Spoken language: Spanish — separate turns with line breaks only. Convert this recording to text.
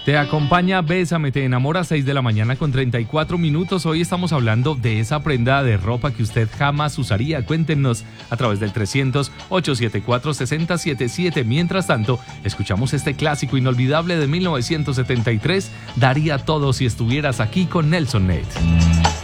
Te acompaña Bésame, te enamora, 6 de la mañana con 34 minutos. Hoy estamos hablando de esa prenda de ropa que usted jamás usaría. Cuéntenos a través del 300-874-6077. Mientras tanto, escuchamos este clásico inolvidable de 1973. Daría todo si estuvieras aquí con Nelson Ned.